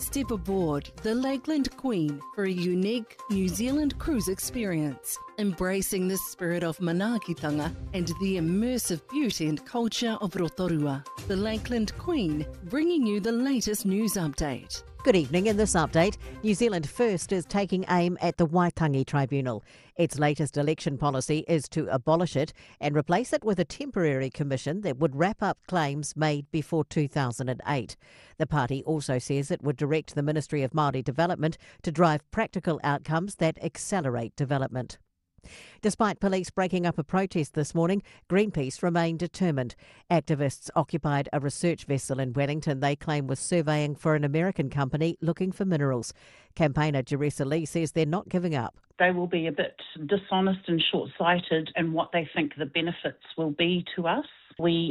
step aboard the Lakeland Queen for a unique New Zealand cruise experience, embracing the spirit of manaakitanga and the immersive beauty and culture of Rotorua. The Lakeland Queen, bringing you the latest news update. Good evening. In this update, New Zealand First is taking aim at the Waitangi Tribunal. Its latest election policy is to abolish it and replace it with a temporary commission that would wrap up claims made before 2008. The party also says it would direct the Ministry of Māori Development to drive practical outcomes that accelerate development. Despite police breaking up a protest this morning, Greenpeace remain determined. Activists occupied a research vessel in Wellington they claim was surveying for an American company looking for minerals. Campaigner Jeresa Lee says they're not giving up. They will be a bit dishonest and short-sighted in what they think the benefits will be to us. We